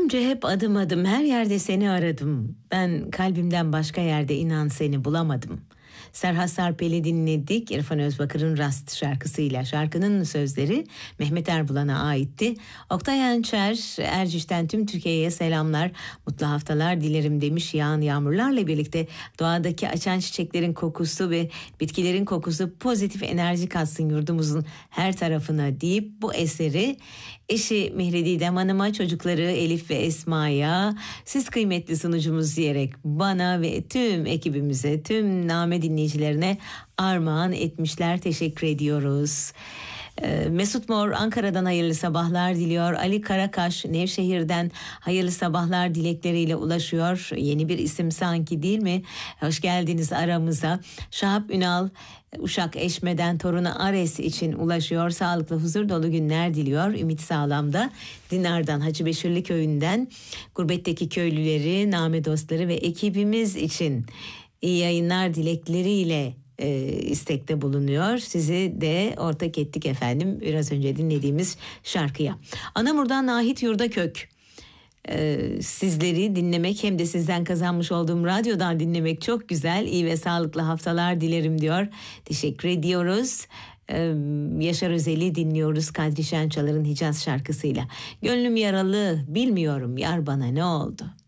Gönlümce hep adım adım her yerde seni aradım. Ben kalbimden başka yerde inan seni bulamadım. Serhat Sarpel'i dinledik. İrfan Özbakır'ın Rast şarkısıyla. Şarkının sözleri Mehmet Erbulan'a aitti. Oktay Hançer, Erciş'ten tüm Türkiye'ye selamlar, mutlu haftalar dilerim demiş. Yağan yağmurlarla birlikte doğadaki açan çiçeklerin kokusu ve bitkilerin kokusu pozitif enerji katsın yurdumuzun her tarafına deyip bu eseri eşi Mihri Didem Hanım'a, çocukları Elif ve Esma'ya, siz kıymetli sunucumuz diyerek bana ve tüm ekibimize, tüm Name dinleyicilerine armağan etmişler. Teşekkür ediyoruz. Mesut Mor Ankara'dan hayırlı sabahlar diliyor. Ali Karakaş Nevşehir'den hayırlı sabahlar dilekleriyle ulaşıyor. Yeni bir isim sanki, değil mi? Hoş geldiniz aramıza. Şahap Ünal Uşak Eşme'den torunu Ares için ulaşıyor. Sağlıklı, huzur dolu günler diliyor. Ümit Sağlam'da Dinar'dan, Hacı Beşirli köyünden gurbetteki köylüleri, Name dostları ve ekibimiz için iyi yayınlar dilekleriyle istekte bulunuyor. Sizi de ortak ettik efendim biraz önce dinlediğimiz şarkıya. Anamur'dan Nahit Yurdakök. Sizleri dinlemek hem de sizden kazanmış olduğum radyodan dinlemek çok güzel. İyi ve sağlıklı haftalar dilerim diyor. Teşekkür ediyoruz. Yaşar Özel'i dinliyoruz Kadri Şençalar'ın Hicaz şarkısıyla. Gönlüm yaralı, bilmiyorum yar bana ne oldu.